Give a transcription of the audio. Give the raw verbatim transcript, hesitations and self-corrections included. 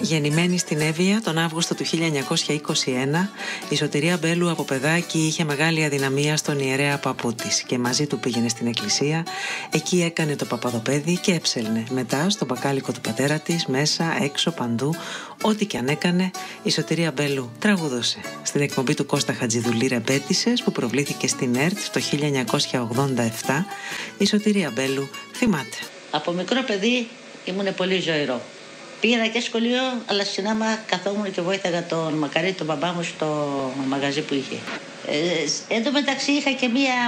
Γεννημένη στην Εύβοια τον Αύγουστο του χίλια εννιακόσια είκοσι ένα, η Σωτηρία Μπέλου από παιδάκι είχε μεγάλη αδυναμία στον ιερέα παππού της και μαζί του πήγαινε στην εκκλησία. Εκεί έκανε το παπαδοπέδι και έψελνε. Μετά στο μπακάλικο του πατέρα της, μέσα, έξω, παντού, ό,τι και αν έκανε, η Σωτηρία Μπέλου τραγουδούσε. Στην εκπομπή του Κώστα Χατζηδουλή «Ρεμπέτησες» που προβλήθηκε στην ΕΡΤ το χίλια εννιακόσια ογδόντα επτά, η Σωτηρία Μπέλου θυμάται. Από μικρό παιδί ήμουν πολύ ζωηρό. Πήγαινα και σχολείο, αλλά συνάμα καθόμουν και βοήθαγα τον Μακαρίτη, τον μπαμπά μου, στο μαγαζί που είχε. Ε, εν τω μεταξύ είχα και μία